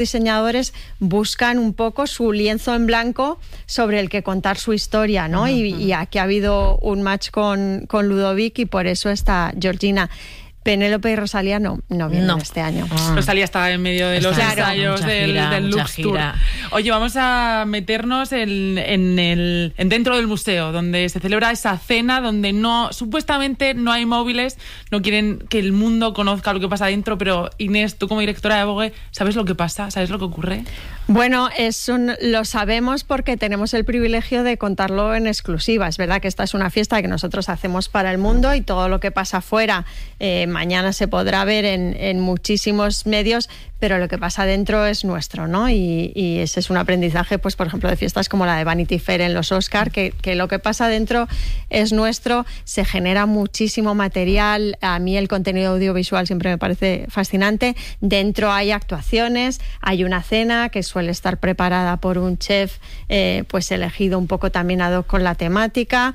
diseñadores buscan un poco su lienzo en blanco sobre el que contar su historia, ¿no? Y aquí ha habido un match con Ludovic y por eso está Georgina. Penélope y Rosalía no vienen este año. Rosalía está en medio de los ensayos del Lux Tour. Oye, vamos a meternos dentro del museo, donde se celebra esa cena, donde supuestamente no hay móviles, no quieren que el mundo conozca lo que pasa dentro, pero Inés, tú como directora de Vogue, ¿sabes lo que pasa? ¿Sabes lo que ocurre? Bueno, lo sabemos porque tenemos el privilegio de contarlo en exclusiva. Es verdad que esta es una fiesta que nosotros hacemos para el mundo y todo lo que pasa afuera mañana se podrá ver en muchísimos medios, pero lo que pasa dentro es nuestro, ¿no? Y ese es un aprendizaje, pues por ejemplo, de fiestas como la de Vanity Fair en los Oscar, que lo que pasa dentro es nuestro, se genera muchísimo material. A mí el contenido audiovisual siempre me parece fascinante. Dentro hay actuaciones, hay una cena que suele estar preparada por un chef, pues elegido un poco también ad hoc con la temática.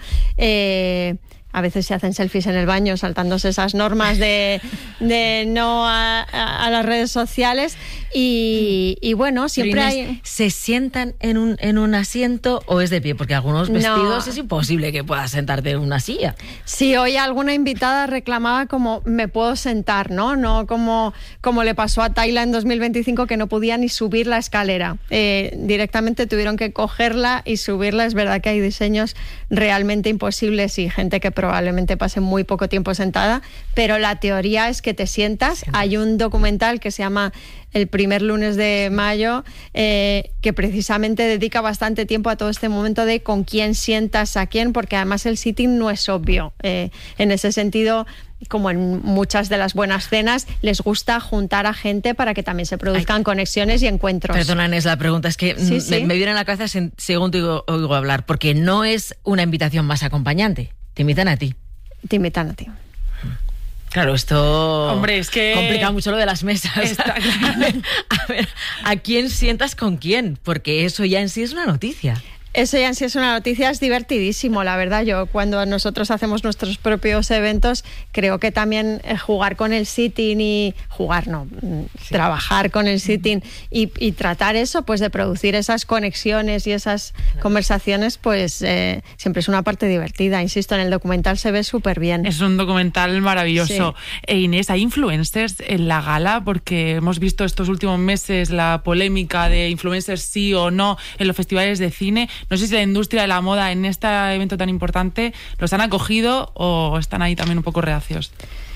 A veces se hacen selfies en el baño saltándose esas normas de no a las redes sociales y bueno, siempre hay... ¿Se sientan en un asiento o es de pie? Porque algunos vestidos es imposible que puedas sentarte en una silla. Sí, hoy alguna invitada reclamaba como me puedo sentar, ¿no? Como le pasó a Tayla en 2025 que no podía ni subir la escalera. Directamente tuvieron que cogerla y subirla. Es verdad que hay diseños realmente imposibles y gente que probablemente pase muy poco tiempo sentada, pero la teoría es que te sientas. Hay un documental que se llama El primer lunes de mayo, que precisamente dedica bastante tiempo a todo este momento de con quién sientas a quién, porque además el sitting no es obvio. En ese sentido, como en muchas de las buenas cenas, les gusta juntar a gente para que también se produzcan conexiones y encuentros. Perdona, Inés, la pregunta es que me viene a la cabeza según te oigo hablar, porque no es una invitación más acompañante, te invitan a ti. Te invitan a ti. Claro, esto hombre, es que complica mucho lo de las mesas. A ver, ¿a quién sientas con quién? Porque eso ya en sí es una noticia. Eso ya en sí es una noticia, es divertidísimo, la verdad. Yo cuando nosotros hacemos nuestros propios eventos, creo que también jugar con el sitting trabajar con el sitting y tratar eso, pues de producir esas conexiones y esas conversaciones, pues siempre es una parte divertida. Insisto, en el documental se ve súper bien. Es un documental maravilloso. Sí. Inés, ¿hay influencers en la gala? Porque hemos visto estos últimos meses la polémica de influencers sí o no en los festivales de cine. No sé si la industria de la moda en este evento tan importante los han acogido o están ahí también un poco reacios.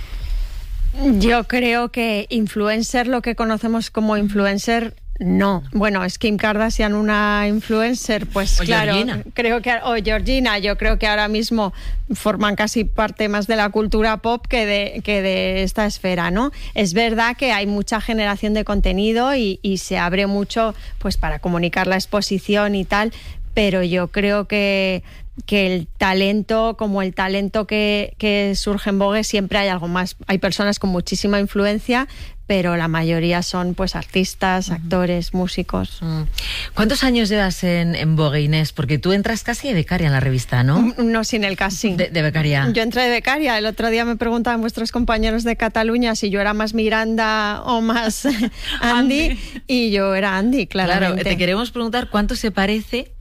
Yo creo que influencer, lo que conocemos como influencer, no. Bueno, ¿es Kim Kardashian una influencer? Pues o claro, Georgina. O Georgina, yo creo que ahora mismo forman casi parte más de la cultura pop que de esta esfera, ¿no? Es verdad que hay mucha generación de contenido y se abre mucho pues para comunicar la exposición y tal, pero yo creo que el talento, como el talento que surge en Vogue, siempre hay algo más. Hay personas con muchísima influencia, pero la mayoría son pues artistas, actores, músicos. ¿Cuántos años llevas en Vogue, Inés? Porque tú entras casi de becaria en la revista, ¿no? No, sin el casi. De becaria. Yo entré de becaria. El otro día me preguntaban vuestros compañeros de Cataluña si yo era más Miranda o más Andy, y yo era Andy, claramente. Claro, te queremos preguntar cuánto se parece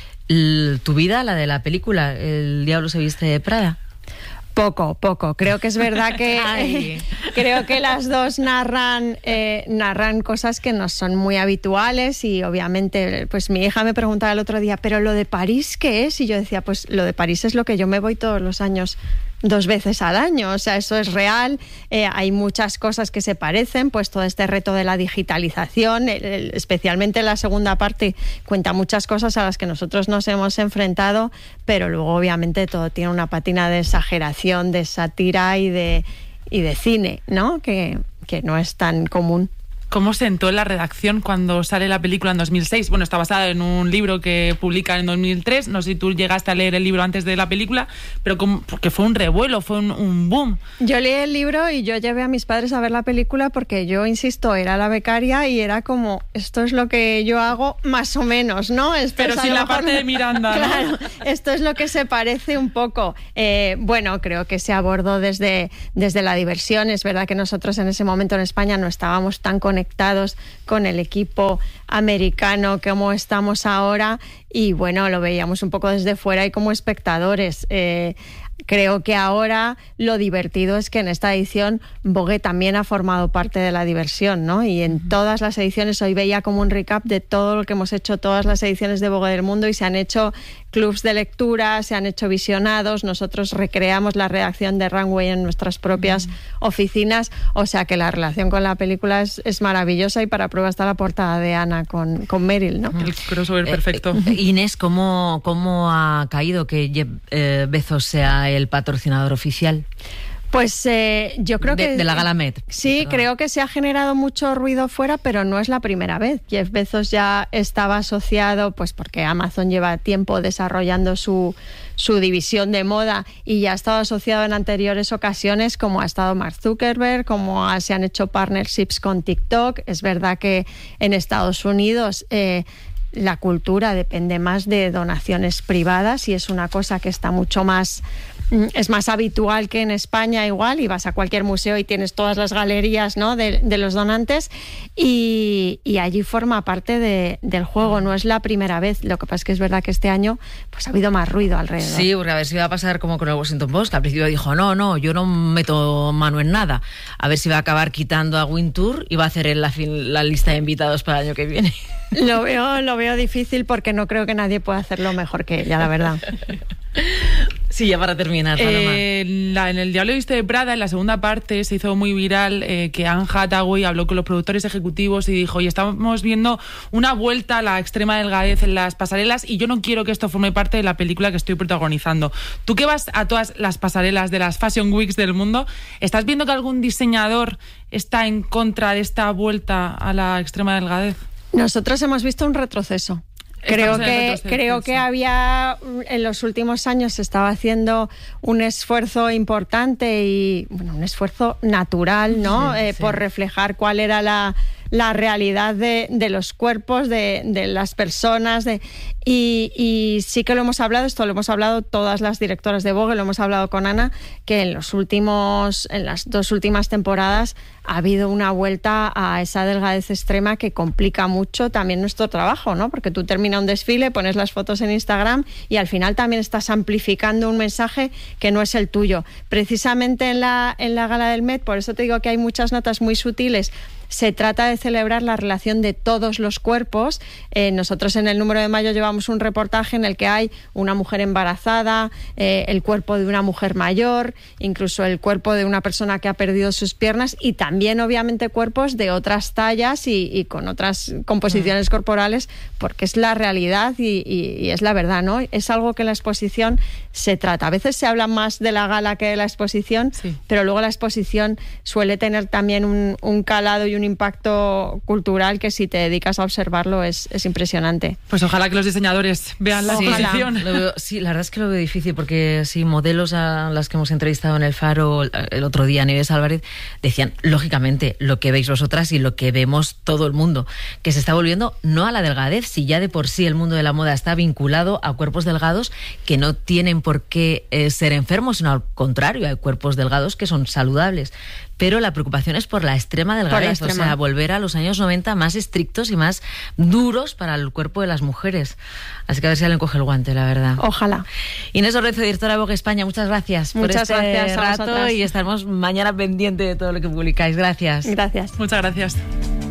tu vida a la de la película El diablo se viste de Prada. Poco. Creo que es verdad que creo que las dos narran cosas que no son muy habituales y obviamente, pues mi hija me preguntaba el otro día, ¿pero lo de París qué es? Y yo decía, pues lo de París es lo que yo me voy todos los años 2 veces al año, o sea, eso es real. Hay muchas cosas que se parecen, pues todo este reto de la digitalización, especialmente la segunda parte, cuenta muchas cosas a las que nosotros nos hemos enfrentado, pero luego obviamente todo tiene una pátina de exageración, de sátira y de cine, ¿no? Que no es tan común. ¿Cómo sentó en la redacción cuando sale la película en 2006? Bueno, está basada en un libro que publican en 2003. No sé si tú llegaste a leer el libro antes de la película, pero porque fue un revuelo, fue un boom. Yo leí el libro y yo llevé a mis padres a ver la película porque yo, insisto, era la becaria y era como, esto es lo que yo hago más o menos, ¿no? Pero sin la parte de Miranda, ¿no? Claro, esto es lo que se parece un poco. Bueno, creo que se abordó desde la diversión. Es verdad que nosotros en ese momento en España no estábamos tan conectados conectados con el equipo americano como estamos ahora, y bueno, lo veíamos un poco desde fuera y como espectadores. Creo que ahora lo divertido es que en esta edición Vogue también ha formado parte de la diversión, ¿no? Y en todas las ediciones, hoy veía como un recap de todo lo que hemos hecho, todas las ediciones de Vogue del mundo, y se han hecho clubs de lectura, se han hecho visionados, nosotros recreamos la redacción de Runway en nuestras propias oficinas, o sea que la relación con la película es maravillosa, y para prueba está la portada de Ana con Meryl, ¿no? El crossover perfecto. Inés, ¿cómo ha caído que Jeff Bezos sea el patrocinador oficial? Pues yo creo que... De la Gala Met. Sí, creo que se ha generado mucho ruido fuera, pero no es la primera vez. Jeff Bezos ya estaba asociado, pues porque Amazon lleva tiempo desarrollando su división de moda, y ya ha estado asociado en anteriores ocasiones, como ha estado Mark Zuckerberg, como se han hecho partnerships con TikTok. Es verdad que en Estados Unidos la cultura depende más de donaciones privadas, y es una cosa que está mucho más... Es más habitual que en España igual, y vas a cualquier museo y tienes todas las galerías, ¿no?, de los donantes, y allí forma parte del juego. No es la primera vez. Lo que pasa es que es verdad que este año pues ha habido más ruido alrededor. Sí, porque a ver si va a pasar como con el Washington Post, que al principio dijo no, yo no meto mano en nada. A ver si va a acabar quitando a Wintour y va a hacer la lista de invitados para el año que viene. Lo veo difícil, porque no creo que nadie pueda hacerlo mejor que ella, la verdad. Sí, ya para terminar, en El Diablo Viste de Prada, en la segunda parte, se hizo muy viral que Anne Hathaway habló con los productores ejecutivos y dijo: y estamos viendo una vuelta a la extrema delgadez en las pasarelas, y yo no quiero que esto forme parte de la película que estoy protagonizando. Tú que vas a todas las pasarelas de las Fashion Weeks del mundo, ¿estás viendo que algún diseñador está en contra de esta vuelta a la extrema delgadez? Nosotros hemos visto un retroceso. Creo que había, en los últimos años se estaba haciendo un esfuerzo importante, y bueno, un esfuerzo natural, ¿no? Sí. Por reflejar cuál era la realidad de los cuerpos, de las personas, y sí que lo hemos hablado, esto lo hemos hablado todas las directoras de Vogue, lo hemos hablado con Ana, que en las 2 últimas temporadas ha habido una vuelta a esa delgadez extrema que complica mucho también nuestro trabajo, ¿no? Porque tú terminas un desfile, pones las fotos en Instagram, y al final también estás amplificando un mensaje que no es el tuyo. Precisamente en la gala del Met, por eso te digo que hay muchas notas muy sutiles. Se trata de celebrar la relación de todos los cuerpos. Nosotros en el número de mayo llevamos un reportaje en el que hay una mujer embarazada, el cuerpo de una mujer mayor, incluso el cuerpo de una persona que ha perdido sus piernas, y también obviamente cuerpos de otras tallas y con otras composiciones corporales, porque es la realidad y es la verdad, ¿no? Es algo que la exposición se trata. A veces se habla más de la gala que de la exposición, sí, pero luego la exposición suele tener también un calado y un impacto cultural que, si te dedicas a observarlo, es impresionante. Pues ojalá que los diseñadores vean la exposición. Sí, la verdad es que lo veo difícil, porque sí, modelos a las que hemos entrevistado en El Faro el otro día, Nieves Álvarez, decían, lógicamente, lo que veis vosotras y lo que vemos todo el mundo, que se está volviendo no a la delgadez, si ya de por sí el mundo de la moda está vinculado a cuerpos delgados que no tienen por qué ser enfermos, sino al contrario, hay cuerpos delgados que son saludables. Pero la preocupación es por la extrema delgadez, o sea, volver a los años 90 más estrictos y más duros para el cuerpo de las mujeres. Así que a ver si alguien coge el guante, la verdad. Ojalá. Inés Orrezo, directora de Vogue España, muchas gracias por este rato, y estaremos mañana pendientes de todo lo que publicáis. Gracias. Gracias. Muchas gracias.